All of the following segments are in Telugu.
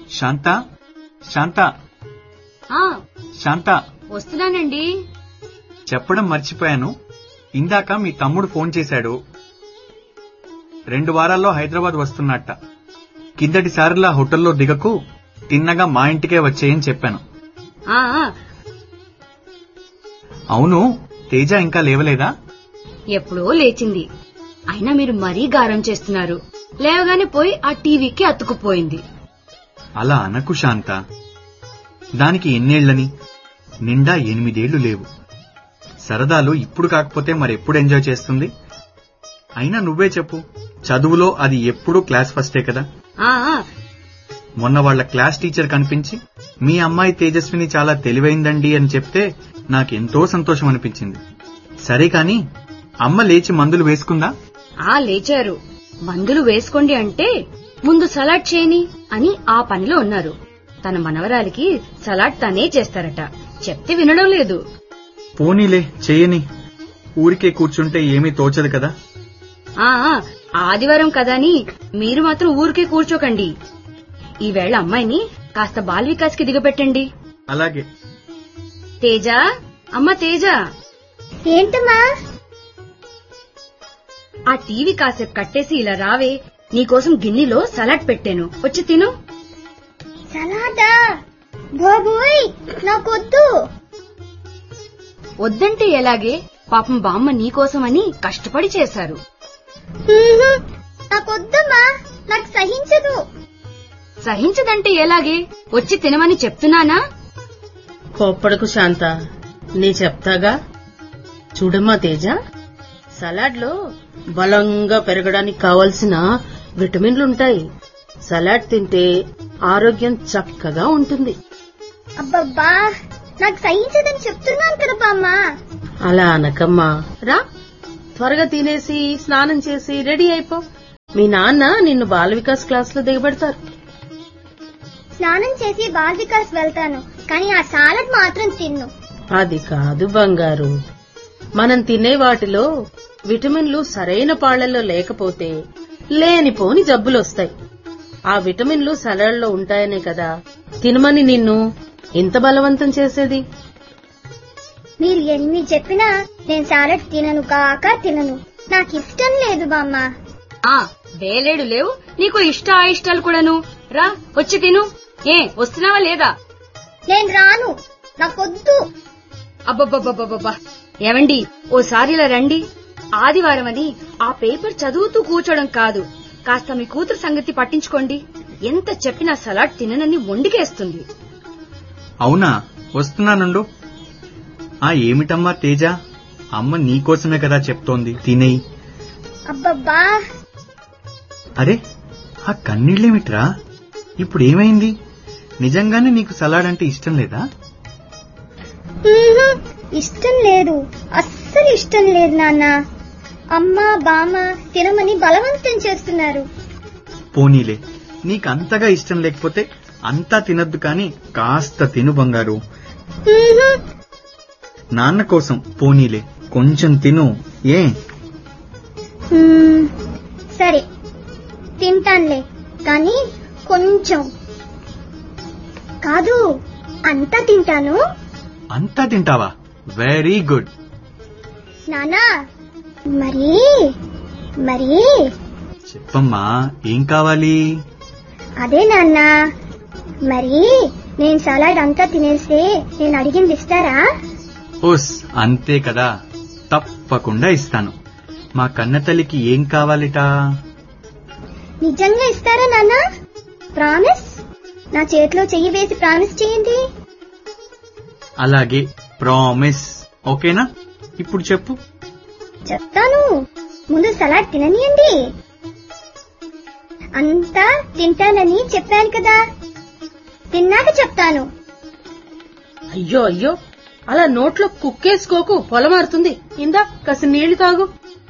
శాంత శాంత శాంత, వస్తున్నానండి. చెప్పడం మర్చిపోయాను. ఇందాక మీ తమ్ముడు ఫోన్ చేశాడు. 2 వారాల్లో హైదరాబాద్ వస్తున్నట్ట. కిందటిసారిలా హోటల్లో దిగకు, తిన్నగా మా ఇంటికే వచ్చేయని చెప్పాను. అవును, తేజ ఇంకా లేవలేదా? ఎప్పుడో లేచింది. అయినా మీరు మరీ గారం చేస్తున్నారు. లేవగానే పోయి ఆ టీవీకి అతుకుపోయింది. అలా అనకు శాంత. దానికి ఎన్నేళ్లని? నిండా 8 ఏళ్లు లేవు. సరదాలు ఇప్పుడు కాకపోతే మరెప్పుడు ఎంజాయ్ చేస్తుంది? అయినా నువ్వే చెప్పు, చదువులో అది ఎప్పుడూ క్లాస్ ఫస్టే కదా. మొన్న వాళ్ల క్లాస్ టీచర్ కనిపించి మీ అమ్మాయి తేజస్విని చాలా తెలివైందండి అని చెప్తే నాకెంతో సంతోషం అనిపించింది. సరే కాని అమ్మ లేచి మందులు వేసుకుందా? లేచారు. మందులు వేసుకోండి అంటే ముందు సలాడ్ చేయని అని ఆ పనిలో ఉన్నారు. తన మనవరాలికి సలాడ్ తనే చేస్తారట. చెప్తే వినడం లేదు. పోనీలే, చేయని. ఊరికే కూర్చుంటే ఏమీ తోచదు కదా. ఆదివారం కదాని మీరు మాత్రం ఊరికే కూర్చోకండి. ఈవేళ అమ్మాయిని కాస్త బాల్ వికాస్ కి దిగబెట్టండి. అలాగే. తేజ, అమ్మ తేజ. ఏంటమ్మా? ఆ టీవీ కాసేపు కట్టేసి ఇలా రావే. నీకోసం గిన్నెలో సలాడ్ పెట్టాను, వచ్చి తిను. సలాడా? బాబోయ్, నాకొద్దు. వద్దంటే ఎలాగే? పాపం బామ్మ నీకోసమని కష్టపడి చేశారు. నాకొద్దమ్మా, నాకు సహించదు. సహించదంటే ఎలాగే? వచ్చి తినమని చెప్తున్నానా? కోప్పడకు శాంత, నీ చెప్తాగా. చూడమ్మా తేజ, సలాడ్ లో బలంగా పెరగడానికి కావలసిన విటమిన్లుంటాయి. సలాడ్ తింటే ఆరోగ్యం చక్కగా ఉంటుంది. అబ్బబ్బా, నాకు సహించదని చెప్తున్నాను కదా బామ్మ. అలా అనకమ్మా. రా, త్వరగా తినేసి స్నానం చేసి రెడీ అయిపో. మీ నాన్న నిన్ను బాల వికాస్ క్లాస్ లో దిగబెడతారు. స్నానం చేసి బాల్ వికాస్ వెళ్తాను, కానీ ఆ సాలడ్ మాత్రం తిన్ను. అది కాదు బంగారు, మనం తినే వాటిలో విటమిన్లు సరైన పాళ్లలో లేకపోతే లేనిపోని జబ్బులొస్తాయి. ఆ విటమిన్లు సలాడ్లో ఉంటాయనే కదా తినమని నిన్ను ఇంత బలవంతం చేసేది. మీరు ఎన్ని చెప్పినా నేను సాలడ్ తినను కాక తినను. నాకు ఇష్టం లేదు బామ్మ. వేలేడు లేవు నీకు ఇష్టాలు కూడాను. రా, వచ్చి తిను. వస్తున్నావా లేదా? నేను రాను, నాకొద్దు. అబ్బబ్బబ్బబ్బబ్బా, ఏమండి, ఓసారి ఇలా రండి. ఆదివారం అని ఆ పేపర్ చదువుతూ కూర్చోడం కాదు, కాస్త మీ కూతురు సంగతి పట్టించుకోండి. ఎంత చెప్పినా సలాడ్ తిననని మొండికేస్తుంది. అవునా? వస్తున్నానుండు. ఏమిటమ్మా తేజ, అమ్మ నీకోసమే కదా చెప్తోంది, తినేయి. అబ్బబ్బా. అరే, ఆ కన్నీళ్లేమిట్రా? ఇప్పుడేమైంది? నిజంగానే నీకు సలాడ్ అంటే ఇష్టం లేదా? ఇష్టం లేదు, అస్సలు ఇష్టం లేదు నాన్న. అమ్మ బామ్మ తినమని బలవంతం చేస్తున్నారు. పోనీలే, నీకంతగా ఇష్టం లేకపోతే అంతా తినద్దు కాని కాస్త తిను బంగారు. నాన్న కోసం పోనీలే, కొంచెం తిను. సరే, తింటానులే, కానీ కొంచెం కాదు, అంతా తింటాను. అంతా తింటావా? Very good. నానా, మరి మరి చెప్పమ్మా, ఏం కావాలి? అదే నాన్న, మరి నేను సలాడ్ అంతా తినేస్తే నేను అడిగింది ఇస్తారా? ఓస్, అంతే కదా, తప్పకుండా ఇస్తాను. మా కన్నతల్లికి ఏం కావాలిట? నిజంగా ఇస్తారా నాన్న? ప్రామిస్? నా చేతిలో చెయ్యి వేసి ప్రామిస్ చేయండి. అలాగే, ప్రామిస్. ఓకేనా? ఇప్పుడు చెప్పు. చెప్తాను, ముందు సలాడ్ తిననియండి. అంతా తింటానని చెప్పాను కదా, తిన్నాక చెప్తాను. అయ్యో అయ్యో, అలా నోట్లో కుక్కేసుకోకు, పొలమారుతుంది. ఇందా కాస్త నీళ్లు తాగు.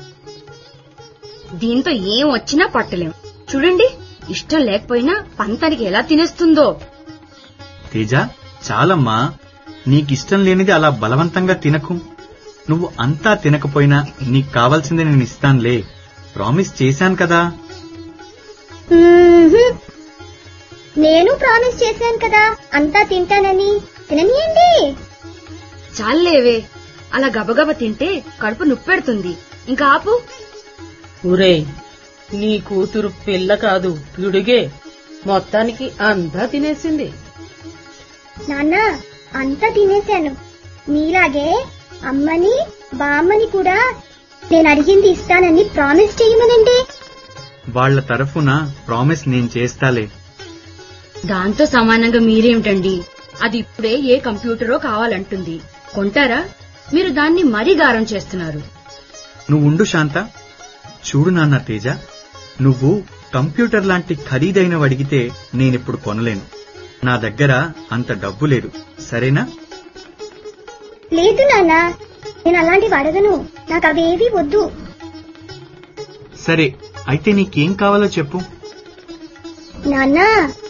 దీంతో ఏం వచ్చినా పట్టలేం. చూడండి, ఇష్టం లేకపోయినా పంతానికి ఎలా తినేస్తుందో. తేజ, చాలమ్మా. నీకిష్టం లేనిది అలా బలవంతంగా తినకు. నువ్వు అంతా తినకపోయినా నీకు కావాల్సింది నేను ఇస్తానులే. ప్రామిస్ చేశాను కదా. నేను ప్రామిస్ చేశాను కదా అంతా తింటానని. తిననీయండి. చాలేవే, అలా గబగబ తింటే కడుపు నొప్పెడుతుంది. ఇంకా ఆపు. ఊరే, నీ కూతురు పిల్ల కాదు, పిడుగే. మొత్తానికి అంతా తినేసింది. నాన్న, అంతా తినేశాను. మీలాగే అమ్మని బామ్మని కూడా నేను అడిగింది ఇస్తానని ప్రామిస్ చేయమనండి. వాళ్ల తరఫున ప్రామిస్ నేను చేస్తాలే. దాంతో సమానంగా మీరేమిటండి? అది ఇప్పుడే ఏ కంప్యూటరో కావాలంటుంది. కొంటారా? మీరు దాన్ని మరీ గారం చేస్తున్నారు. నువ్వుండు శాంత. చూడు నాన్న తేజ, నువ్వు కంప్యూటర్ లాంటి ఖరీదైనవి అడిగితే నేనిప్పుడు కొనలేను. నా దగ్గర అంత డబ్బు లేదు, సరేనా? లేదు నాన్న, నేను అలాంటివి అడగను. నాకు అవేవీ వద్దు. సరే, అయితే నీకేం కావాలో చెప్పు. నాన్న,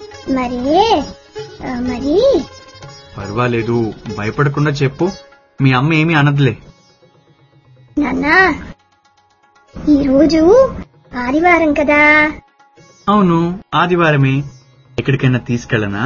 మరి పర్వాలేదు, భయపడకుండా చెప్పు. మీ అమ్మ ఏమీ అనదులే. నాన్న, ఈరోజు ఆదివారం కదా? అవును, ఆదివారమే. ఎక్కడికైనా తీసుకెళ్ళనా?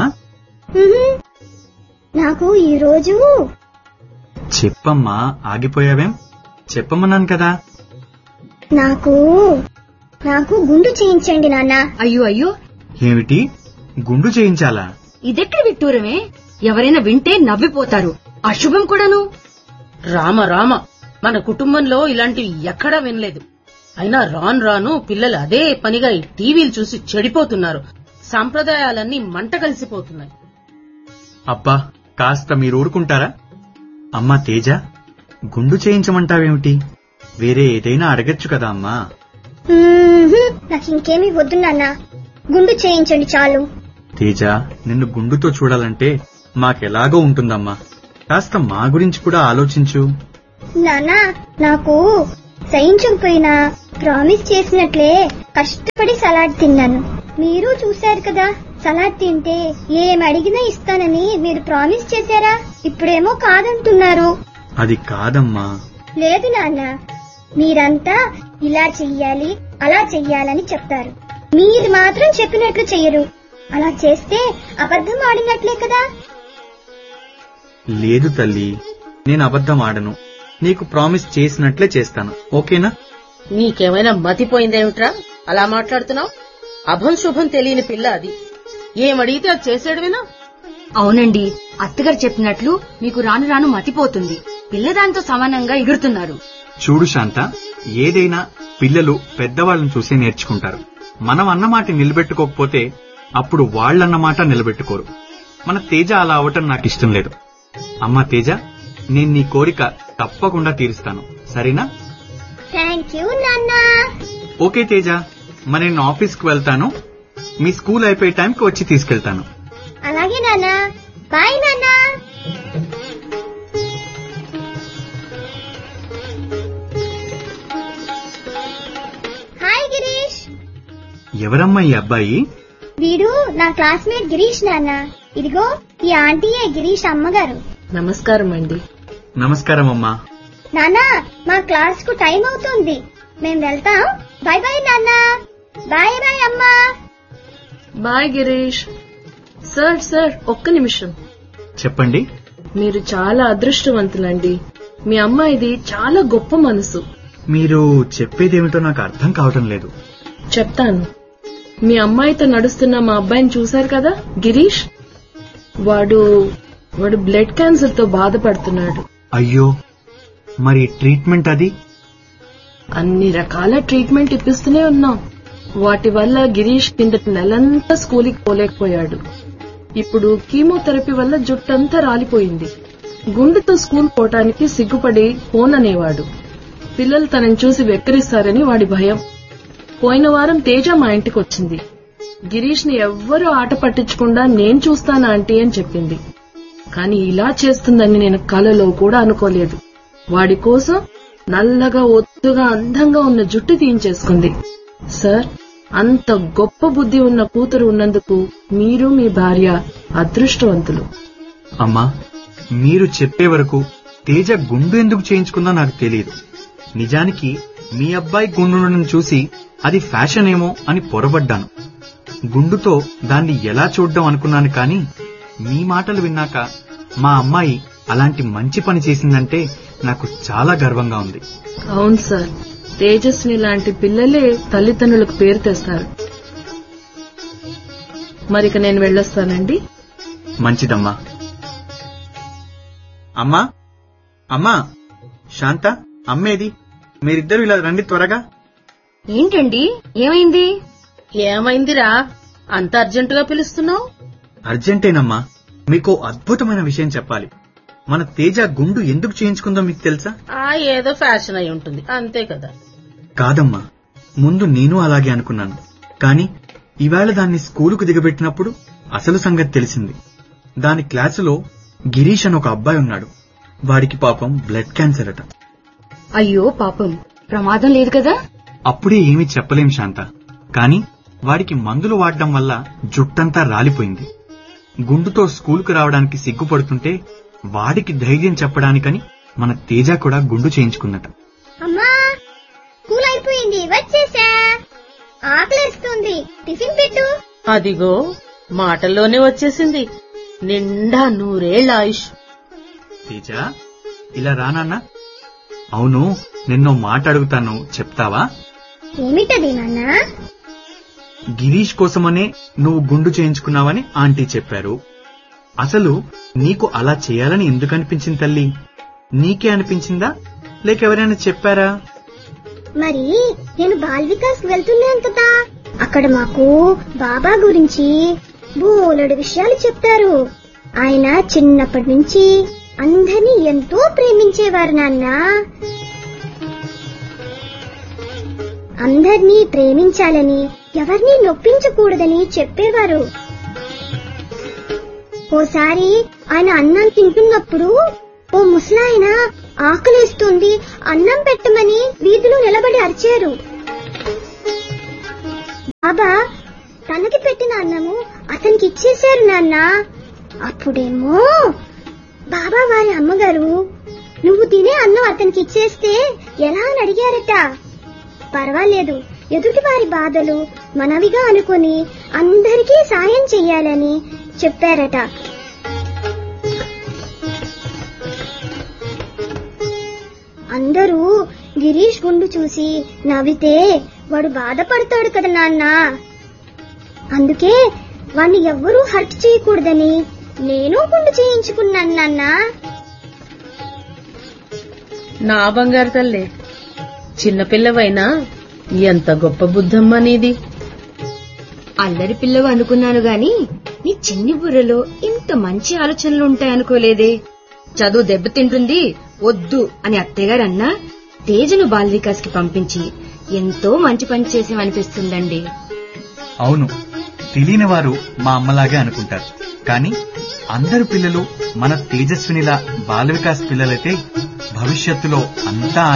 నాకు ఈరోజు. చెప్పమ్మా, ఆగిపోయావేం? చెప్పమన్నాను కదా. నాకు గుండు చేయించండి నాన్న. అయ్యో అయ్యో, ఏమిటి, గుండు చేయించాలా? ఇదెక్కడి విట్టూరమే? ఎవరైనా వింటే నవ్విపోతారు. అశుభం కూడాను. రామ రామ, మన కుటుంబంలో ఇలాంటివి ఎక్కడా వినలేదు. అయినా రాను పిల్లలు అదే పనిగా ఈ టీవీలు చూసి చెడిపోతున్నారు. సంప్రదాయాలన్నీ మంట కలిసిపోతున్నాయి. అబ్బా, కాస్త మీరు ఊరుకుంటారా? అమ్మా తేజ, గుండు చేయించమంటావేమిటి? వేరే ఏదైనా అడగచ్చు కదా అమ్మా. నాకు ఇంకేమీ వద్దు నాన్న, గుండు చేయించండి చాలు. తేజ, నిన్ను గుండుతో చూడాలంటే మాకెలాగో ఉంటుందమ్మా. కాస్త మా గురించి కూడా ఆలోచించు. నాన్న, నాకు చేయించకపోయినా ప్రామిస్ చేసినట్లే కష్టపడి సలాడ్ తిన్నాను. మీరు చూశారు కదా, సలాడ్ తింటే ఏం అడిగినా ఇస్తానని మీరు ప్రామిస్ చేశారా? ఇప్పుడేమో కాదంటున్నారు. అది కాదమ్మా. లేదు నాన్న, మీరంతా ఇలా చెయ్యాలి అలా చెయ్యాలని చెప్తారు. మీరు మాత్రం చెప్పినట్లు చెయ్యరు. అలా చేస్తే అబద్ధం ఆడినట్లే కదా. లేదు తల్లి, నేను అబద్ధం ఆడను. నీకు ప్రామిస్ చేసినట్లే చేస్తాను, ఓకేనా? నీకేమైనా మతిపోయిందేమిట్రా అలా మాట్లాడుతున్నావు? అభం శుభం తెలియని పిల్ల అది. ఏమడిగితే అది చేసేడువేనా? అవునండి, అత్తగారు చెప్పినట్లు మీకు రాను రాను మతిపోతుంది. పిల్లదాంతో సమానంగా ఎగురుతున్నారు. చూడు శాంత, ఏదైనా పిల్లలు పెద్దవాళ్ళని చూసి నేర్చుకుంటారు. మనం అన్నమాట నిలబెట్టుకోకపోతే అప్పుడు వాళ్ళన్నమాట నిలబెట్టుకోరు. మన తేజ అలా అవటం నాకు ఇష్టం లేదు. అమ్మా తేజ, నేను నీ కోరిక తప్పకుండా తీరుస్తాను, సరేనా? థ్యాంక్ యూ నాన్న. ఓకే తేజ, మరి నేను ఆఫీస్కి వెళ్తాను. మీ స్కూల్ అయిపోయే టైంకి వచ్చి తీసుకెళ్తాను. అలాగే నాన్న. బాయ్ నాన్న. హాయ్ గిరీష్. ఎవరమ్మా ఈ అబ్బాయి? వీడు నా క్లాస్మేట్ గిరీష్ నాన్న. ఇదిగో ఈ ఆంటీయే గిరీష్ అమ్మగారు. నమస్కారం అండి. నమస్కారం అమ్మా. నాన్న, మా క్లాస్ కు టైం అవుతుంది, మేం వెళ్తాం. బాయ్ బాయ్ నాన్న. బాయ్ బాయ్ అమ్మా. బాయ్ గిరీష్. సార్ ఒక్క నిమిషం. చెప్పండి. మీరు చాలా అదృష్టవంతులండి. మీ అమ్మాయిది చాలా గొప్ప మనసు. మీరు చెప్పేదేమిటో నాకు అర్థం కావటం లేదు. చెప్తాను. మీ అమ్మాయితో నడుస్తున్న మా అబ్బాయిని చూశారు కదా, గిరీష్. వాడు బ్లడ్ క్యాన్సర్ తో బాధపడుతున్నాడు. అయ్యో, మరి ట్రీట్మెంట్ అది? అన్ని రకాల ట్రీట్మెంట్ ఇప్పిస్తూనే ఉన్నాం. వాటి వల్ల గిరీష్ కిందటి నెలంతా స్కూల్కి పోలేకపోయాడు. ఇప్పుడు కీమోథెరపీ వల్ల జుట్టంతా రాలిపోయింది. గుండెతో స్కూల్ పోవటానికి సిగ్గుపడి ఫోన్ అనేవాడు. పిల్లలు తనని చూసి వెక్కిరిస్తారని వాడి భయం. పోయిన వారం తేజ మా ఇంటికి వచ్చింది. గిరీష్ ని ఎవ్వరూ ఆట పట్టించకుండా నేను చూస్తాను ఆంటీ అని చెప్పింది. కాని ఇలా చేస్తుందని నేను కలలో కూడా అనుకోలేదు. వాడి కోసం నల్లగా ఒత్తుగా అందంగా ఉన్న జుట్టు తీయించేసుకుంది. సార్, అంత గొప్ప బుద్ధి ఉన్న కూతురు ఉన్నందుకు మీరు మీ భార్య అదృష్టవంతులు. అమ్మా, మీరు చెప్పే వరకు తేజ గుండు ఎందుకు చేయించుకుందో నాకు తెలియదు. నిజానికి మీ అబ్బాయి గుండును చూసి అది ఫ్యాషన్ ఏమో అని పొరబడ్డాను. గుండుతో దాన్ని ఎలా చూడ్డం అనుకున్నాను, కానీ మీ మాటలు విన్నాక మా అమ్మాయి అలాంటి మంచి పని చేసిందంటే నాకు చాలా గర్వంగా ఉంది. అవును సార్, తేజస్విని లాంటి పిల్లలే తల్లిదండ్రులకు పేరు తెస్తారు. మరిక నేను వెళ్ళొస్తానండి. మంచిదమ్మా. అమ్మా, అమ్మా, శాంత, అమ్మేది? మీరిద్దరూ ఇలా రండి త్వరగా. ఏంటండి, ఏమైంది? ఏమైందిరా, అంత అర్జెంటుగా పిలుస్తున్నావు? అర్జెంటేనమ్మా. మీకు అద్భుతమైన విషయం చెప్పాలి. మన తేజ గుండు ఎందుకు చేయించుకుందో మీకు తెలుసా? ఏదో ఫ్యాషన్ అయి ఉంటుంది, అంతే కదా. కాదమ్మా, ముందు నేను అలాగే అనుకున్నాను. కాని ఈవేళ దాన్ని స్కూలుకు దిగబెట్టినప్పుడు అసలు సంగతి తెలిసింది. దాని క్లాసులో గిరీష్ అని ఒక అబ్బాయి ఉన్నాడు. వాడికి పాపం బ్లడ్ క్యాన్సర్ అట. అయ్యో పాపం, ప్రమాదం లేదు కదా? అప్పుడే ఏమీ చెప్పలేం శాంత. కాని వాడికి మందులు వాడడం వల్ల జుట్టంతా రాలిపోయింది. గుండుతో స్కూలుకు రావడానికి సిగ్గుపడుతుంటే వాడికి ధైర్యం చెప్పడానికని మన తేజ కూడా గుండు చేయించుకుందట. అమ్మా, స్కూల్ అయిపోయింది, వచ్చేసా. ఆకలేస్తుంది, టిఫిన్ పెట్టు. అదిగో మాటల్లోనే వచ్చేసింది. నిండా 100 ఏళ్ల ఆయుష్. తేజ, ఇలా రానన్నా. అవును, నిన్నో మాట అడుగుతాను, చెప్తావా? ఏమిటది నాన్నా? గిరీష్ కోసమనే నువ్వు గుండు చేయించుకున్నావని ఆంటీ చెప్పారు. అసలు నీకు అలా చేయాలని ఎందుకు అనిపించింది తల్లి? నీకే అనిపించిందా, లేక ఎవరైనా చెప్పారా? మరి నేను బాల్ వికాస్ వెళ్తున్నాను కదా, అక్కడ మాకు బాబా గురించి బోలెడు విషయాలు చెప్తారు. ఆయన చిన్నప్పటి నుంచి అందరినీ ఎంతో ప్రేమించేవారు నాన్న. అందర్నీ ప్రేమించాలని, ఎవరిని నొప్పించకూడదని చెప్పేవారు. ఓసారి ఆయన అన్నం తింటున్నప్పుడు ఓ ముసలాయన ఆకలేస్తుంది, అన్నం పెట్టమని వీధిలో నిలబడి అరిచారు. బాబా తనకి పెట్టిన అన్నము అతనికి ఇచ్చేశారు నాన్న. అప్పుడేమో బాబా వారి అమ్మగారు, నువ్వు తినే అన్నం అతనికి ఇచ్చేస్తే ఎలా అని అడిగారట. పర్వాలేదు, ఎదుటి వారి బాధలు మనవిగా అనుకుని అందరికీ సాయం చెయ్యాలని చెప్పారట. అందరూ గిరీష్ గుండు చూసి నవ్వితే వాడు బాధపడతాడు కదా నాన్న. అందుకే వాణ్ణి ఎవ్వరూ హర్ట్ చేయకూడదని నేను గుండు చేయించుకున్నాను నాన్న. నా బంగారు తల్లే, చిన్నపిల్లవైనా ఎంత గొప్ప బుద్ధమ్మా నీది. అల్లరి పిల్లవు అనుకున్నాను గాని నీ చిన్ని బుర్రలో ఇంత మంచి ఆలోచనలుంటాయనుకోలేదే. చదువు దెబ్బతింటుంది, వద్దు అని అత్తయ్యగారు అన్నా తేజను బాల్ వికాస్ కి పంపించి ఎంతో మంచి పని చేసేవనిపిస్తుందండి. అవును, తెలియని వారు మా అమ్మలాగే అనుకుంటారు. కాని అందరు పిల్లలు మన తేజస్వినిలా బాల వికాస్ పిల్లలైతే భవిష్యత్తులో అంతా